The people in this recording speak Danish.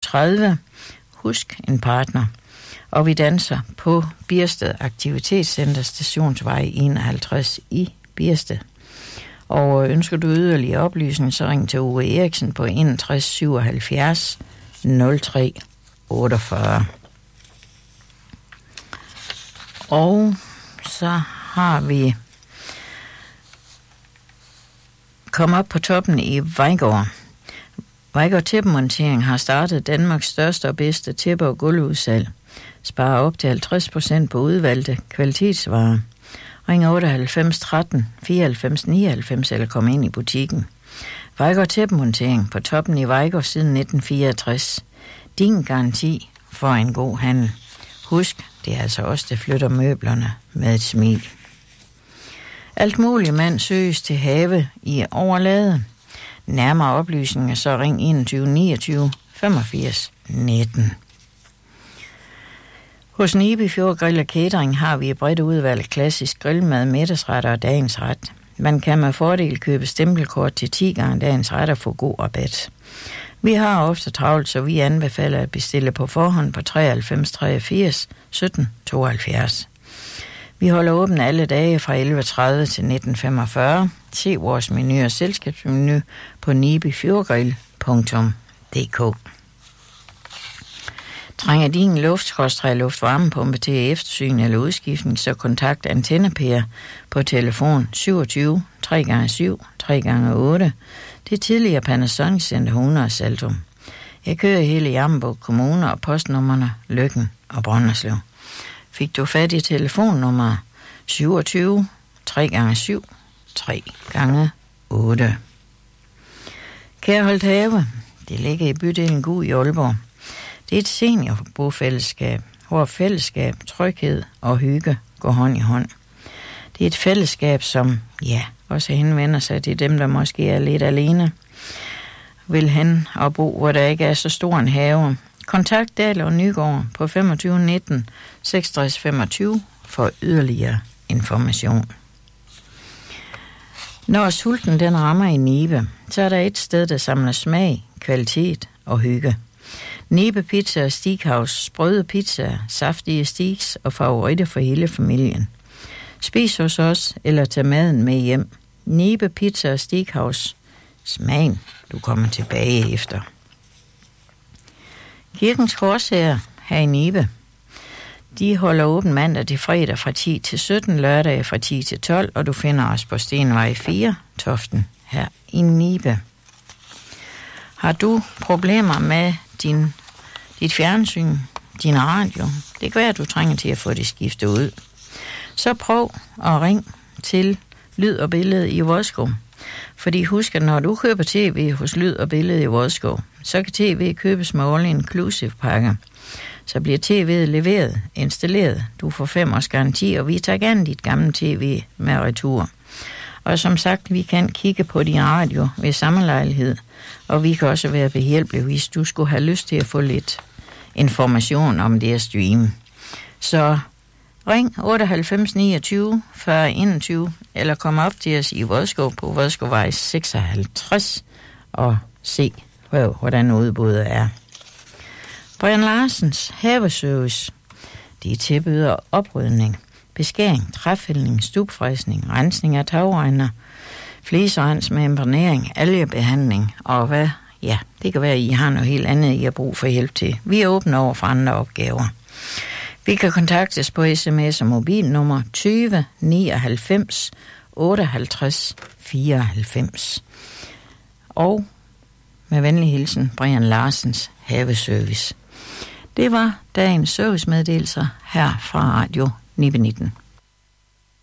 30. Husk en partner. Og vi danser på Biersted Aktivitetscenter, Stationsvej 51 i Biersted. Og ønsker du yderligere oplysning, så ring til Uwe Eriksen på 61 77 03 48. Og så har vi kommet op på toppen i Vejgaard. Vejgaard Tæppemontering har startet Danmarks største og bedste tæppe- og gulvudsalg. Sparer op til 50% på udvalgte kvalitetsvarer. Ring 98 13 94 99 eller kom ind i butikken. Vejgaard Tæppemontering på toppen i Vejgaard siden 1964. Din garanti for en god handel. Husk, det er altså os, der flytter møblerne med et smil. Alt muligt mand søges til have i Overlade. Nærmere oplysninger så ring 21 29 85 19. Hos Nibe Fjord Grill og Catering har vi et bredt udvalg klassisk grillmad, middagsretter og dagens ret. Man kan med fordel købe stempelkort til 10 gange dagens ret og få god rabat. Vi har ofte travlt, så vi anbefaler at bestille på forhånd på 93 83 17 72. Vi holder åbent alle dage fra 11.30 til 19.45. Se vores menu og selskabsmenu på nibefjordgrill.dk. Trænger din luftvarmepumpe til eftersyn eller udskiftning, så kontakt Antennepære på telefon 27 3x7 3x8. Det er tidligere Panasonic Center 100 Saltum. Jeg kører hele Jammerbugt Kommune og postnummerne Løkken og Brønderslev. Fik du fat i telefonnummer 27 3x7 3x8. Kærholdt Have, det ligger i bydelen Gug i Aalborg. Det er et seniorbofællesskab, hvor fællesskab, tryghed og hygge går hånd i hånd. Det er et fællesskab, som også henvender sig til dem, der måske er lidt alene, vil hen og bo, hvor der ikke er så stor en have. Kontakt Dahl og Nygaard på 25 19 66 25 for yderligere information. Når sulten den rammer i Nibe, så er der et sted, der samler smag, kvalitet og hygge. Nibe Pizza og Steakhouse, sprøde pizzaer, saftige steaks og favoritter for hele familien. Spis hos os eller tag maden med hjem. Nibe Pizza og Steakhouse. Smagen, du kommer tilbage efter. Kirkens Korshær her i Nibe. De holder åben mandag til fredag fra 10 til 17, lørdag fra 10 til 12, og du finder os på Stenvej 4, Toften, her i Nibe. Har du problemer med dit fjernsyn, din radio? Det kan være, at du trænger til at få det skiftet ud. Så prøv at ringe til Lyd og Billede i Vodskov. Fordi husk, at når du køber tv hos Lyd og Billede i Vodskov, så kan tv købes med all inclusive pakker. Så bliver tv'et leveret, installeret. Du får 5 års garanti, og vi tager gerne dit gamle tv med retur. Og som sagt, vi kan kigge på din radio ved samme lejlighed, og vi kan også være behjælpelige, hvis du skulle have lyst til at få lidt information om det at streame. Så ring 98 29 40 21, eller kom op til os i Vodskov på Vodskovvej 56 og se, hvordan udbuddet er. Brian Larsens Haveservice. De tilbyder oprydning, beskæring, træfældning, stubfræsning, rensning af tagregner, fliserens med impregnering, algebehandling og hvad? Ja, det kan være, at I har noget helt andet, I har brug for hjælp til. Vi er åbne over for andre opgaver. Vi kan kontaktes på sms og mobilnummer 20 99 58 94. Og med venlig hilsen, Brian Larsens Haveservice. Det var dagens servicemeddelelser her fra Radio 19.